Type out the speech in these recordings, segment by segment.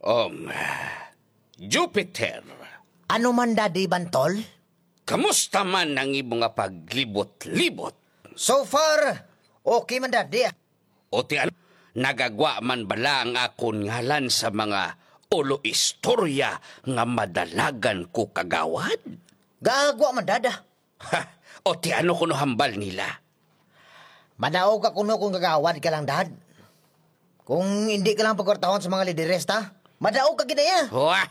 Um, Jupiter, Ano man Daddy Bantol? kamusta man ang imo nga paglibot-libot? So far, okay man Daddy. O ti ano, nagagwa man bala ang akon ngalan sa mga ulo istorya nga madalagan ko kagawad? Gagwa man Dada. Ha, o ti ano kuno hambal nila? Manaog ka kuno kung gagawad ka lang Dad. Kung hindi ka lang pagkwartahon sa mga lideres ta, madaog ka ginaya. Wah,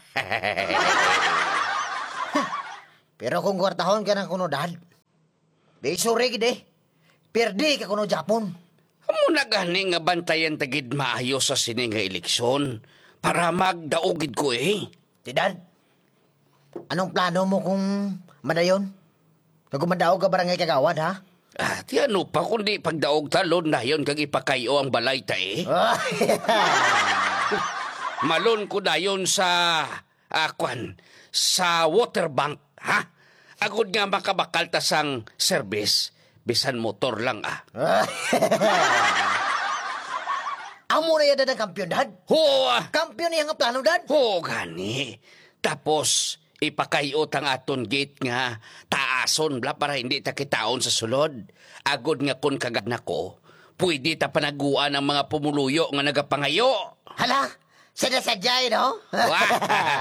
Pero kung kwartahon ka ng kuno Dad, di sure gide. Perdi ka kuno Japon. amo na gani nga bantayan tagid maayo sa sini nga eleksyon para magdaogid ko eh. Di Dad, anong plano mo kung madayon? Kung madaog ka barangay kagawad ha? Ti ano pa kundi pagdaog talon na yon kag ipakayo ang balay ta eh. Malon ko dayon sa sa water bank, ha? Agud nga makabakal ta sang service, bisan motor lang ah. Amo na yada ng kampiyon, Dad. Ho, Kampiyon niya nga plano, Dad. ho gani. Tapos ipakayot ang aton gate nga taason bla para hindi ta kitaon sa sulod. Agud nga kun kagad nako, pwede ta panaguan ang mga pumuluyo nga nagapangayo. Hala, sinasadyay, no? Wah!